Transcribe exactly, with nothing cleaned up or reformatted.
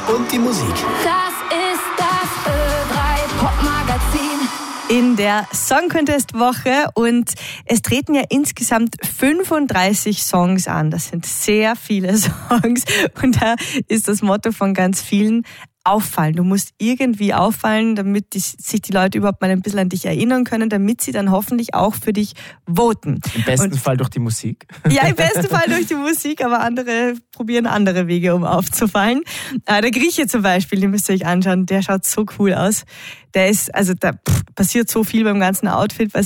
und die Musik. Das ist das Ö drei Pop-Magazin. In der Song Contest Woche und es treten ja insgesamt fünfunddreißig Songs an. Das sind sehr viele Songs und da ist das Motto von ganz vielen: auffallen. Du musst irgendwie auffallen, damit die, sich die Leute überhaupt mal ein bisschen an dich erinnern können, damit sie dann hoffentlich auch für dich voten. Im besten und, Fall durch die Musik. Ja, im besten Fall durch die Musik, aber andere probieren andere Wege, um aufzufallen. Äh, der Grieche zum Beispiel, den müsst ihr euch anschauen, der schaut so cool aus. Der ist, also da pff, passiert so viel beim ganzen Outfit, was